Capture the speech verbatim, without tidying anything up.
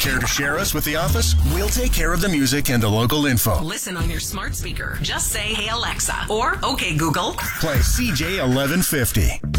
Care to share us with the office? We'll take care of the music and the local info. Listen on your smart speaker. Just say, "Hey Alexa," or "Okay Google." Play C J eleven fifty.